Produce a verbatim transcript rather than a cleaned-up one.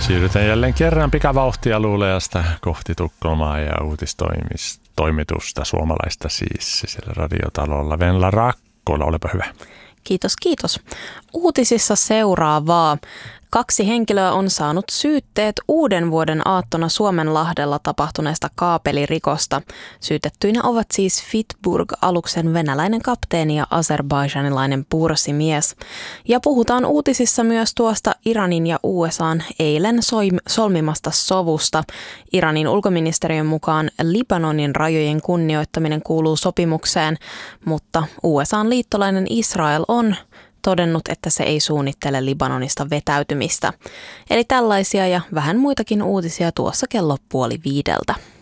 Siirrytään jälleen kerran pikavauhtia luulejasta kohti Tukholmaa ja uutistoimitusta suomalaista siis siellä radiotalolla. Venla Rakkola, olepa hyvä. Kiitos, kiitos. Uutisissa seuraavaa. Kaksi henkilöä on saanut syytteet uuden vuoden aattona Suomenlahdella tapahtuneesta kaapelirikosta. Syytettyinä ovat siis Fitburg-aluksen venäläinen kapteeni ja azerbaijanilainen pursimies. Ja puhutaan uutisissa myös tuosta Iranin ja U S A:n eilen solmimasta sovusta. Iranin ulkoministeriön mukaan Libanonin rajojen kunnioittaminen kuuluu sopimukseen, mutta U S A:n liittolainen Israel on todennut, että se ei suunnittele Libanonista vetäytymistä. Eli tällaisia ja vähän muitakin uutisia tuossa kello puoli viideltä.